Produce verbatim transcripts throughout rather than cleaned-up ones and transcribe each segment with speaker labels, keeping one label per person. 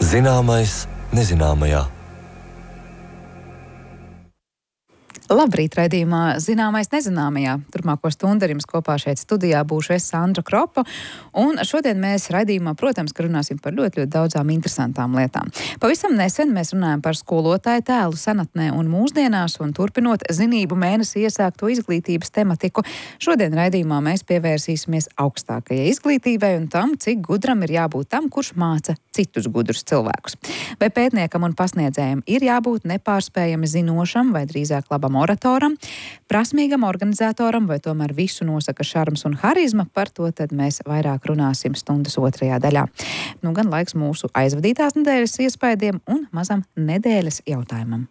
Speaker 1: Zināmais nezināmajā.
Speaker 2: Labrīt, raidījumā Zināmais nezināmajā. Turpmāko stundu ar jums kopā šeit studijā būšu es, Sandra Kropa, un šodien mēs raidījumā, protams, ka runāsim par ļoti, ļoti daudzām interesantām lietām. Pavisam nesen mēs runājam par skolotāju tēlu senatnē un mūsdienās, un turpinot zinību mēnesi iesākto izglītības tematiku, šodien raidījumā mēs pievērsīsimies augstākajai izglītībai un tam, cik gudram ir jābūt tam, kurš māca citus gudrus cilvēkus. Vai pētniekam un pasniedzējam ir jābūt nepārspējami zinošam vai drīzāk labam oratoram, prasmīgam organizatoram vai tomēr visu nosaka šarms un harizma, par to tad mēs vairāk runāsim stundas otrajā daļā. Nu gan laiks mūsu aizvadītās nedēļas iespaidiem un mazam nedēļas jautājumam.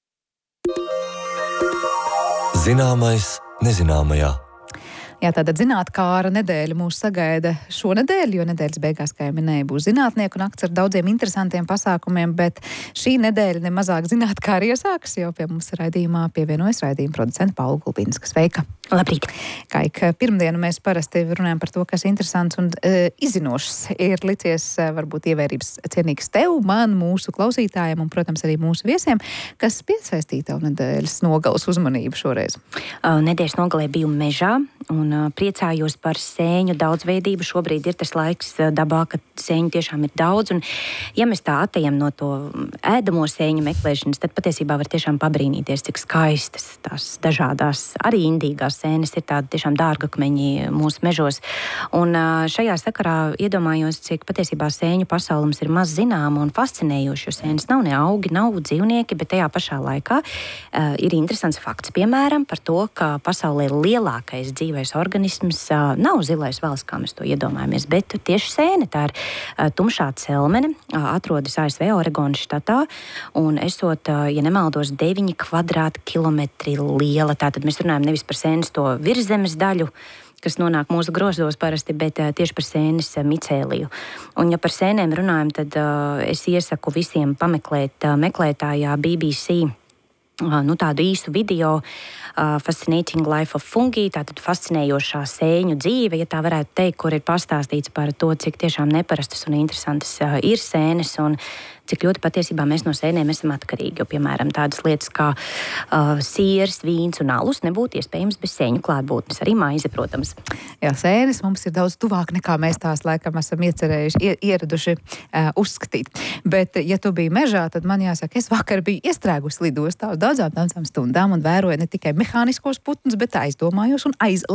Speaker 1: Zināmais nezināmajā.
Speaker 2: Jā, tātad zinātkāra nedēļa mūs sagaida šonedēļ, jo nedēļas beigās, kā jau minēju, būs zinātnieku nakts ar daudziem interesantiem pasākumiem, bet šī nedēļa nemazāk zinātkāra iesāks, jo pie mums raidījumā pievienojas raidījuma producenta Paula Gulbinska. Sveika!
Speaker 3: Labrīt!
Speaker 2: Kā ik pirmdienu mēs parasti runājam par to, kas interesants un e, izzinošs ir licies e, varbūt ievērības cienīgs tev, man, mūsu klausītājiem un, protams, arī mūsu viesiem, kas piesaistīja tev nedēļas nogalas uzmanību šoreiz.
Speaker 3: Uh, nedēļas nogalē biju mežā un uh, priecājos par sēņu daudzveidību. Šobrīd ir tas laiks uh, dabā, kad sēņu tiešām ir daudz, un ja mēs tā atejam no to ēdamo sēņu meklēšanas, tad patiesībā var tiešām pabrīnīties, cik skaistas tās dažādās, arī indīgās sēnes ir tādi tiešām dārgakmeņi mūsu mežos. Un šajā sakarā iedomājos, cik patiesībā sēņu pasaulums ir maz zināma un fascinējoši, jo sēnes nav ne augi, nav dzīvnieki, bet tajā pašā laikā uh, ir interesants fakts, piemēram, par to, ka pasaulē lielākais dzīvais organisms uh, nav zilais vals, kā mēs to iedomājamies, bet tieši sēne, tā ir uh, tumšā celmene, uh, atrodas A S V Oregonas štatā, un esot, uh, ja nemaldos, deviņi kvadrātkilometri liela. Tātad mēs runājam nevis par sēnes to virszemes daļu, kas nonāk mūsu grozos parasti, bet uh, tieši par sēnes uh, micēliju. Un ja par sēnēm runājam, tad uh, es iesaku visiem pameklēt uh, meklētājā B B C uh, nu, tādu īsu video uh, Fascinating Life of Fungi, tātad fascinējošā sēņu dzīve, ja tā varētu teikt, kur ir pastāstīts par to, cik tiešām neparastas un interesantas uh, ir sēnes un cik ļoti patiesībā mēs no sēnēm esam atkarīgi, jo, piemēram, tādas lietas kā uh, siers, vīns un alus nebūtu iespējams bez sēņu klātbūtnes, arī maize, protams.
Speaker 2: Jā, sēnes mums ir daudz tuvāk nekā mēs tās laikam esam iecerējuši, ie, ieraduši uh, uzskatīt. Bet, ja tu biji mežā, tad man jāsaka, es vakar biju iestrēgusi lidostā uz daudzām daudzām stundām un vēroju ne tikai mehāniskos putnus, bet aizdomājos un aiz